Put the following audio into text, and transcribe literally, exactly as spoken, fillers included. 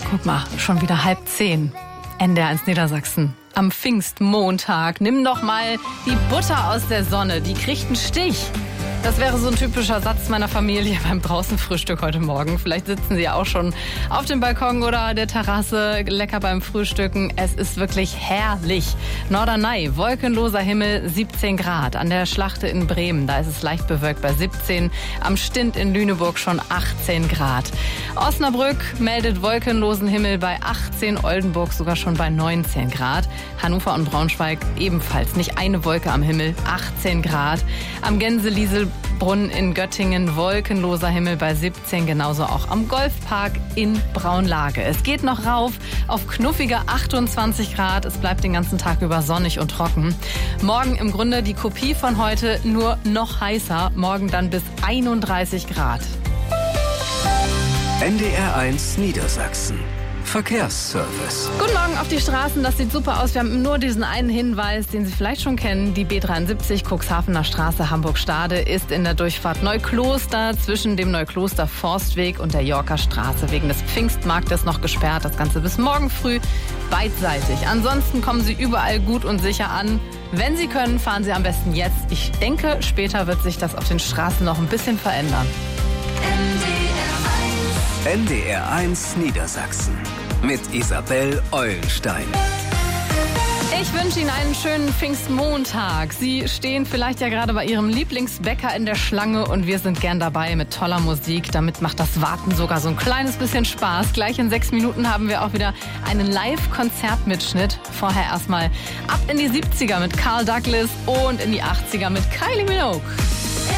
Guck mal, schon wieder halb zehn. N D R eins Niedersachsen. Am Pfingstmontag. Nimm doch mal die Butter aus der Sonne. Die kriegt einen Stich. Das wäre so ein typischer Satz meiner Familie beim Draußenfrühstück heute Morgen. Vielleicht sitzen Sie ja auch schon auf dem Balkon oder der Terrasse lecker beim Frühstücken. Es ist wirklich herrlich. Norderney, wolkenloser Himmel, siebzehn Grad. An der Schlachte in Bremen, da ist es leicht bewölkt bei siebzehn. Am Stint in Lüneburg schon achtzehn Grad. Osnabrück meldet wolkenlosen Himmel bei achtzehn. Oldenburg sogar schon bei neunzehn Grad. Hannover und Braunschweig ebenfalls nicht eine Wolke am Himmel, achtzehn Grad. Am Gänseliesel Brunn in Göttingen, wolkenloser Himmel bei siebzehn, genauso auch am Golfpark in Braunlage. Es geht noch rauf auf knuffige achtundzwanzig Grad. Es bleibt den ganzen Tag über sonnig und trocken. Morgen im Grunde die Kopie von heute, nur noch heißer. Morgen dann bis einunddreißig Grad. N D R eins Niedersachsen. Verkehrsservice. Guten Morgen auf die Straßen, das sieht super aus. Wir haben nur diesen einen Hinweis, den Sie vielleicht schon kennen. Die B dreiundsiebzig Cuxhavener Straße Hamburg-Stade ist in der Durchfahrt Neukloster zwischen dem Neukloster Forstweg und der Yorker Straße wegen des Pfingstmarktes noch gesperrt. Das Ganze bis morgen früh beidseitig. Ansonsten kommen Sie überall gut und sicher an. Wenn Sie können, fahren Sie am besten jetzt. Ich denke, später wird sich das auf den Straßen noch ein bisschen verändern. N D R eins Niedersachsen mit Isabel Eulenstein. Ich wünsche Ihnen einen schönen Pfingstmontag. Sie stehen vielleicht ja gerade bei Ihrem Lieblingsbäcker in der Schlange und wir sind gern dabei mit toller Musik. Damit macht das Warten sogar so ein kleines bisschen Spaß. Gleich in sechs Minuten haben wir auch wieder einen Live-Konzertmitschnitt. Vorher erstmal ab in die siebziger mit Carl Douglas und in die achtziger mit Kylie Minogue.